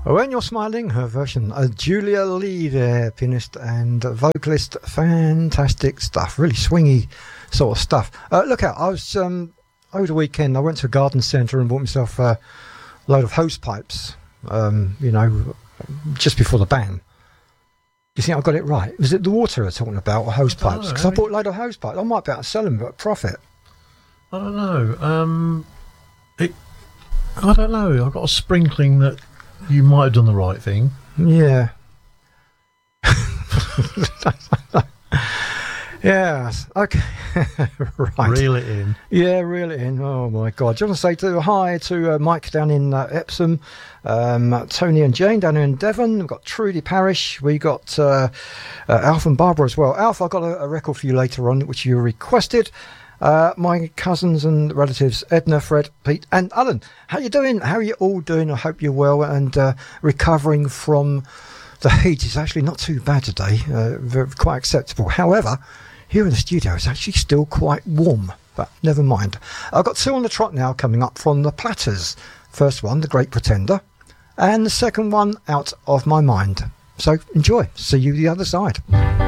When You're Smiling, her version. Julia Lee there, pianist and vocalist. Fantastic stuff. Really swingy sort of stuff. Look out, I was, over the weekend, I went to a garden centre and bought myself a load of hose pipes, just before the ban. You think I got it right? Was it the water I'm talking about, or hose pipes? Because I bought a load of hose pipes. I might be able to sell them at a profit. I don't know. I don't know. I've got a sprinkling that you might have done the right thing. Yeah. Yeah. Okay. Right. Reel it in. Yeah, reel it in. Oh my God. Do you want to say hi to Mike down in Epsom, Tony and Jane down in Devon. We've got Trudy Parish. We got Alf and Barbara as well. Alf, I've got a record for you later on, which you requested. My cousins and relatives, Edna, Fred, Pete and Alan. How you doing? How are you all doing? I hope you're well and recovering from the heat. It's actually not too bad today, quite acceptable. However, here in the studio it's actually still quite warm, but never mind. I've got two on the trot now coming up from the Platters. First one, The Great Pretender, and the second one, Out of My Mind. So enjoy. See you the other side.